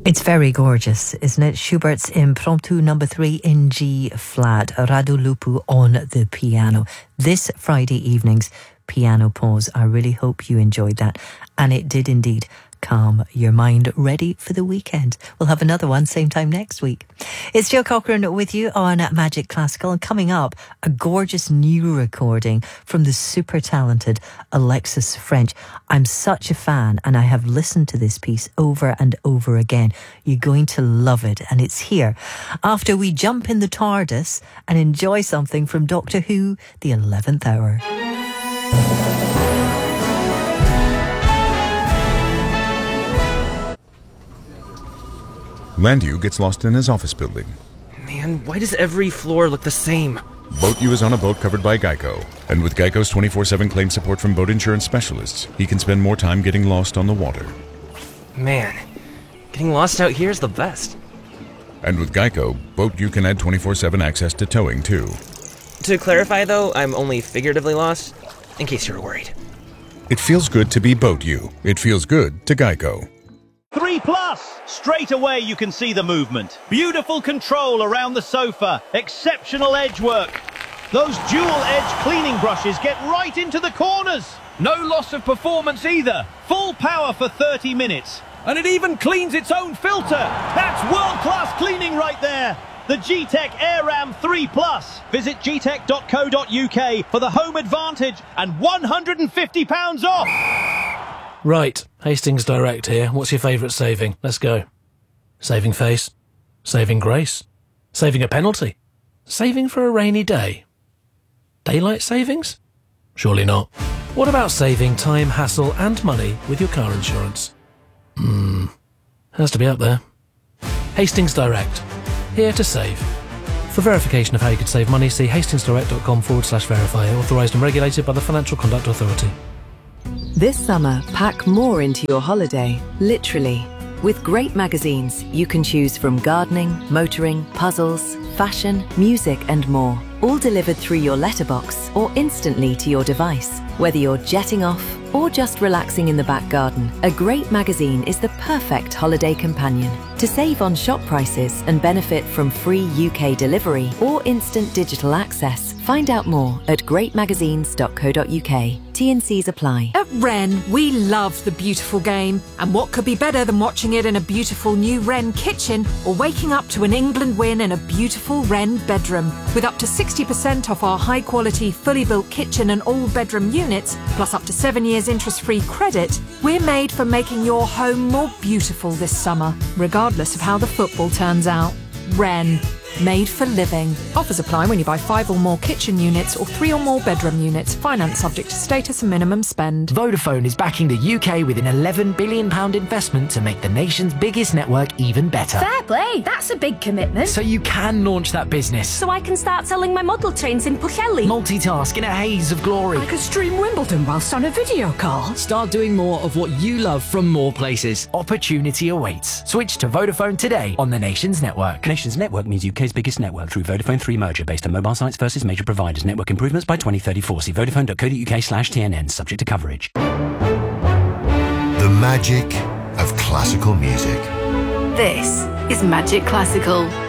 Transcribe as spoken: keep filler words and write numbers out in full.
It's very gorgeous, isn't it? Schubert's Impromptu number three in G flat. Radu Lupu on the piano. This Friday evening's Piano Pause. I really hope you enjoyed that. And it did indeed calm your mind, ready for the weekend. We'll have another one same time next week. It's Jill Cochran with you on Magic Classical, and coming up, a gorgeous new recording from the super talented Alexis French. I'm such a fan and I have listened to this piece over and over again. You're going to love it, and it's here after we jump in the TARDIS and enjoy something from Doctor Who, the eleventh hour. Landu gets lost in his office building. Man, why does every floor look the same? Boat U is on a boat covered by Geico. And with Geico's twenty-four seven claim support from boat insurance specialists, he can spend more time getting lost on the water. Man, getting lost out here is the best. And with Geico, Boat U can add twenty-four seven access to towing, too. To clarify, though, I'm only figuratively lost, in case you're worried. It feels good to be Boat U. It feels good to Geico. Three plus! Straight away you can see the movement. Beautiful control around the sofa. Exceptional edge work. Those dual edge cleaning brushes get right into the corners. No loss of performance either. Full power for thirty minutes. And it even cleans its own filter. That's world-class cleaning right there. The G-Tech AirRam three plus. Visit g tech dot co dot u k for the home advantage and one hundred fifty pounds off. Right, Hastings Direct here. What's your favourite saving? Let's go. Saving face? Saving grace? Saving a penalty? Saving for a rainy day? Daylight savings? Surely not. What about saving time, hassle and money with your car insurance? Hmm, has to be up there. Hastings Direct. Here to save. For verification of how you could save money, see hastingsdirect.com forward slash verify. Authorised and regulated by the Financial Conduct Authority. This summer, pack more into your holiday, literally. With great magazines, you can choose from gardening, motoring, puzzles, fashion, music and more. All delivered through your letterbox or instantly to your device. Whether you're jetting off or just relaxing in the back garden, a great magazine is the perfect holiday companion. To save on shop prices and benefit from free U K delivery or instant digital access, find out more at great magazines dot co dot u k. T and Cs apply. At Wren, we love the beautiful game. And what could be better than watching it in a beautiful new Wren kitchen or waking up to an England win in a beautiful Wren bedroom? With up to sixty percent off our high-quality, fully built kitchen and all-bedroom units, plus up to seven years interest-free credit, we're made for making your home more beautiful this summer, regardless of how the football turns out. Wren. Made for living. Offers apply when you buy five or more kitchen units or three or more bedroom units. Finance subject to status and minimum spend. Vodafone is backing the U K with an eleven billion pounds investment to make the nation's biggest network even better. Fair play, that's a big commitment. So you can launch that business. So I can start selling my model trains in Pwllheli. Multitask in a haze of glory. I could stream Wimbledon whilst on a video call. Start doing more of what you love from more places. Opportunity awaits. Switch to Vodafone today on the Nations Network. Nations Network means U K's biggest network through Vodafone three merger based on mobile sites versus major providers. Network improvements by twenty thirty-four. See vodafone dot co dot u k slash T N N. Subject to coverage. The magic of classical music. This is Magic Classical.